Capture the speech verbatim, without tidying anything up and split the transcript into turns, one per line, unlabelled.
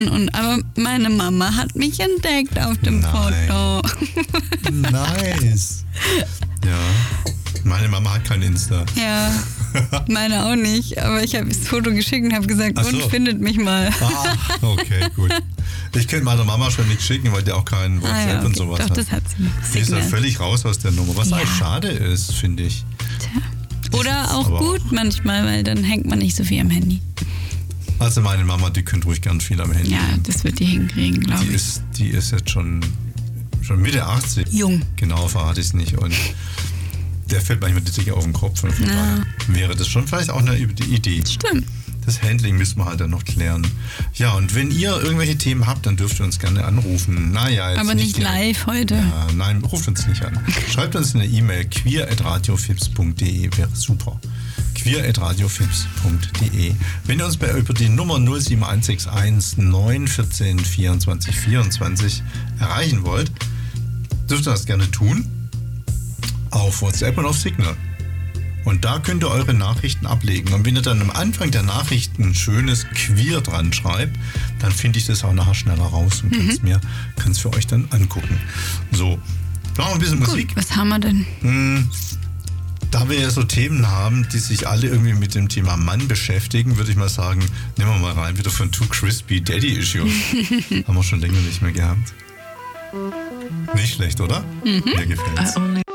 Und, aber meine Mama hat mich entdeckt auf dem
Nein.
Foto.
Nice. Ja. Meine Mama hat kein Insta.
Ja, meine auch nicht. Aber ich habe das Foto geschickt und habe gesagt,
Ach so.
und findet mich mal.
Ah, okay, gut. Ich könnte meiner Mama schon nichts schicken, weil die auch keinen WhatsApp
Ah, ja, okay.
und sowas
Doch,
hat.
das hat sie.
Die ist ja
Signal.
völlig raus aus der Nummer, was
Ja.
eigentlich schade ist, finde ich.
Tja. Oder auch
Aber
gut
auch-
manchmal, weil dann hängt man nicht so viel am Handy.
Also meine Mama, die könnte ruhig gern viel am Handy.
Ja, das wird die hinkriegen, glaube
Die
ich.
ist, die ist jetzt schon, schon Mitte achtzig.
Jung.
Genau, verrate ich es nicht. Und der fällt manchmal die Decke auf den Kopf. Und von
Ja.
daher wäre das schon vielleicht auch eine Idee.
Stimmt.
Das Handling müssen wir halt dann noch klären. Ja, und wenn ihr irgendwelche Themen habt, dann dürft ihr uns gerne anrufen. Naja, jetzt
Aber nicht
direkt.
live heute.
Ja, nein, ruft uns nicht an. Schreibt uns eine E-Mail, queer at radiofips punkt de, wäre super. queer at radiofips punkt de. Wenn ihr uns bei, über die Nummer null sieben eins sechs eins neun eins vier vierundzwanzig vierundzwanzig erreichen wollt, dürft ihr das gerne tun. Auf WhatsApp und auf Signal. Und da könnt ihr eure Nachrichten ablegen. Und wenn ihr dann am Anfang der Nachrichten ein schönes Queer dran schreibt, dann finde ich das auch nachher schneller raus und kann es mir kann's für euch dann angucken. So, machen wir ein bisschen Musik.
Gut, was haben wir denn?
Hm, da wir ja so Themen haben, die sich alle irgendwie mit dem Thema Mann beschäftigen, würde ich mal sagen, nehmen wir mal rein, wieder von Too Crispy Daddy Issues. Haben wir schon länger nicht mehr gehabt. Nicht schlecht, oder? Mhm. Mir gefällt's.
I only